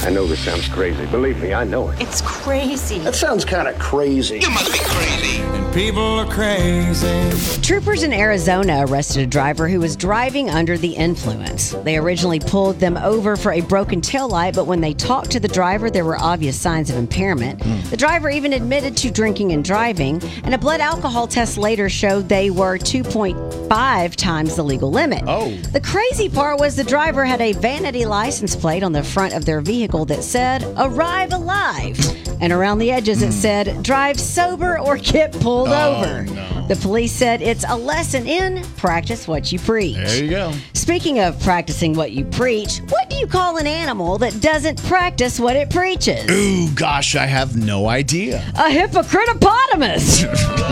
I know this sounds crazy. Believe me, I know it. It's crazy. That sounds kind of crazy. You must be crazy. And people are crazy. Troopers in Arizona arrested a driver who was driving under the influence. They originally pulled them over for a broken taillight, but when they talked to the driver, there were obvious signs of impairment. The driver even admitted to drinking and driving, and a blood alcohol test later showed they were 2.5 times the legal limit. Oh. The crazy part was the driver had a vanity license plate on the front of their vehicle that said, "Arrive alive." And around the edges it said, "Drive sober or get pulled over." No. The police said it's a lesson in practice what you preach. There you go. Speaking of practicing what you preach, what do you call an animal that doesn't practice what it preaches? Ooh, gosh, I have no idea. A hippocritopotamus.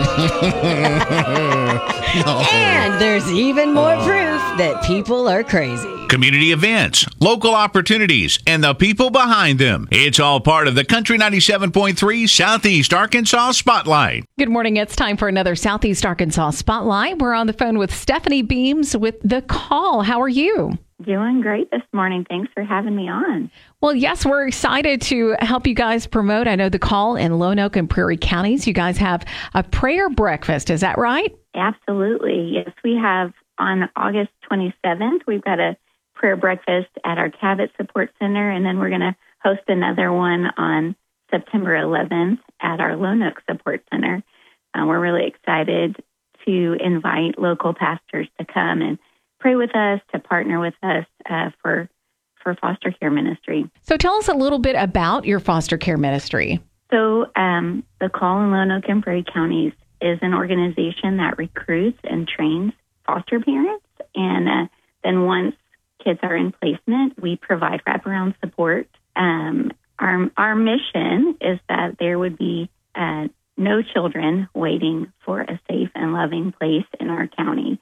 No. And there's even more proof that people are crazy. Community events, local opportunities, and the people behind them. It's all part of the Country 97.3 Southeast Arkansas Spotlight. Good morning. It's time for another Southeast Arkansas Spotlight. We're on the phone with Stephanie Beams with The Call. How are you? Doing great this morning. Thanks for having me on. Well, yes, we're excited to help you guys promote. I know The Call in Lonoke and Prairie counties. You guys have a prayer breakfast. Is that right? Absolutely. Yes, we have on August 27th, we've got a prayer breakfast at our Cabot Support Center, and then we're going to host another one on September 11th at our Lonoke Support Center. We're really excited to invite local pastors to come and pray with us, to partner with us for foster care ministry. So tell us a little bit about your foster care ministry. So The Call in Lonoke and Prairie counties is an organization that recruits and trains foster parents. And then once kids are in placement, we provide wraparound support. Our mission is that there would be no children waiting for a safe and loving place in our county.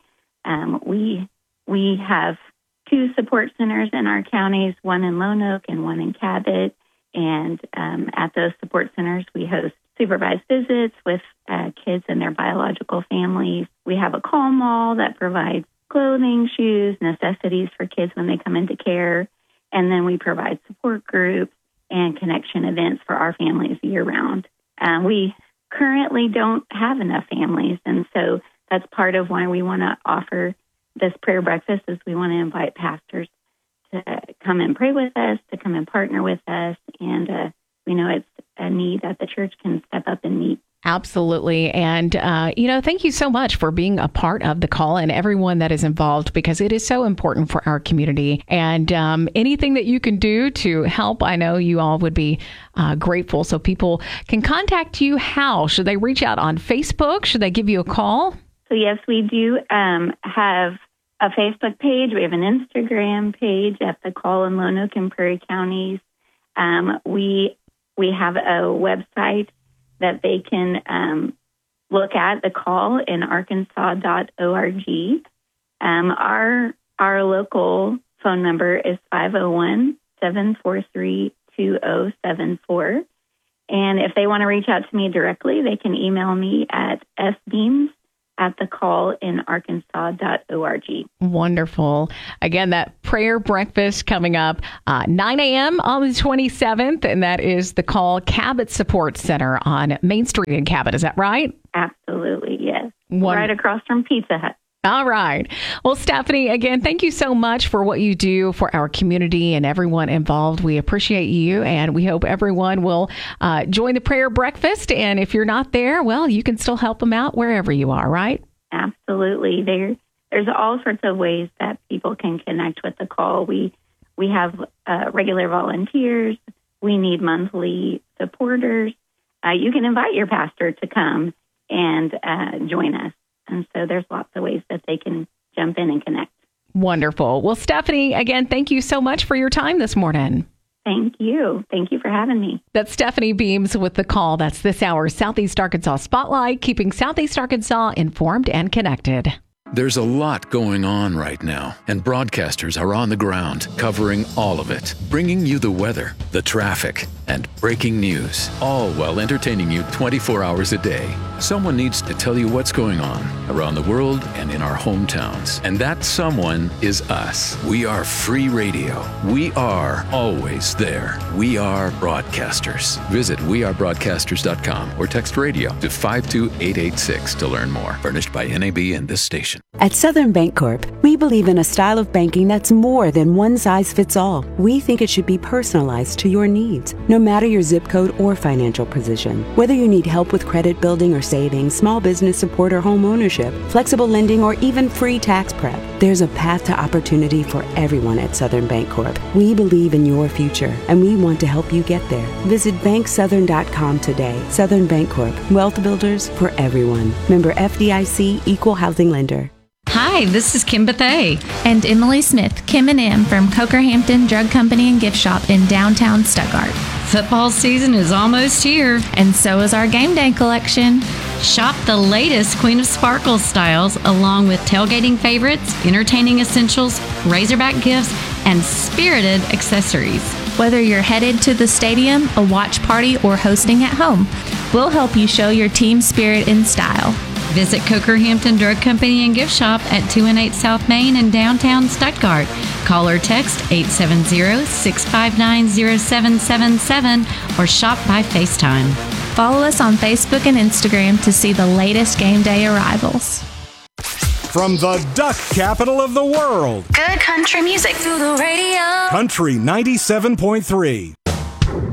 We have 2 support centers in our counties, one in Lonoke and one in Cabot. And at those support centers, we host supervised visits with kids and their biological families. We have a call mall that provides clothing, shoes, necessities for kids when they come into care. And then we provide support groups and connection events for our families year-round. We currently don't have enough families, and so that's part of why we want to offer this prayer breakfast is we want to invite pastors to come and pray with us, to come and partner with us, and we know it's a need that the church can step up and meet. Absolutely. And, thank you so much for being a part of The Call and everyone that is involved, because it is so important for our community. And anything that you can do to help, I know you all would be grateful. So people can contact you. How? Should they reach out on Facebook? Should they give you a call? So, yes, we do have a Facebook page. We have an Instagram page at The Call in Lonoke and Prairie counties. We have a website that they can look at, The Call in Arkansas.org. Our local phone number is 501-743-2074. And if they want to reach out to me directly, they can email me at sbeams@thecallinarkansas.org. Wonderful. Again, that prayer breakfast coming up 9 a.m. on the 27th, and that is The Call Cabot Support Center on Main Street in Cabot. Is that right? Absolutely, yes. Right across from Pizza Hut. All right. Well, Stephanie, again, thank you so much for what you do for our community and everyone involved. We appreciate you, and we hope everyone will join the prayer breakfast. And if you're not there, well, you can still help them out wherever you are, right? Absolutely. There's all sorts of ways that people can connect with The Call. We have regular volunteers. We need monthly supporters. You can invite your pastor to come and join us. And so there's lots of ways that they can jump in and connect. Wonderful. Well, Stephanie, again, thank you so much for your time this morning. Thank you. Thank you for having me. That's Stephanie Beams with The Call. That's this hour's Southeast Arkansas Spotlight, keeping Southeast Arkansas informed and connected. There's a lot going on right now, and broadcasters are on the ground covering all of it, bringing you the weather, the traffic, and breaking news, all while entertaining you 24 hours a day. Someone needs to tell you what's going on around the world and in our hometowns. And that someone is us. We are free radio. We are always there. We are broadcasters. Visit wearebroadcasters.com or text radio to 52886 to learn more. Furnished by NAB and this station. At Southern Bancorp, we believe in a style of banking that's more than one size fits all. We think it should be personalized to your needs, no matter your zip code or financial position. Whether you need help with credit building or savings, small business support or home ownership, flexible lending, or even free tax prep, there's a path to opportunity for everyone at Southern Bancorp. We believe in your future, and we want to help you get there. Visit banksouthern.com today. Southern Bancorp, wealth builders for everyone. Member FDIC, Equal Housing Lender. Hi, this is Kim Bethay. And Emily Smith, Kim and M from Coker-Hampton Drug Company and Gift Shop in downtown Stuttgart. Football season is almost here. And so is our game day collection. Shop the latest Queen of Sparkles styles along with tailgating favorites, entertaining essentials, Razorback gifts, and spirited accessories. Whether you're headed to the stadium, a watch party, or hosting at home, we'll help you show your team spirit in style. Visit Coker-Hampton Drug Company and Gift Shop at 218 South Main in downtown Stuttgart. Call or text 870-659-0777 or shop by FaceTime. Follow us on Facebook and Instagram to see the latest game day arrivals. From the duck capital of the world. Good country music through the radio. Country 97.3.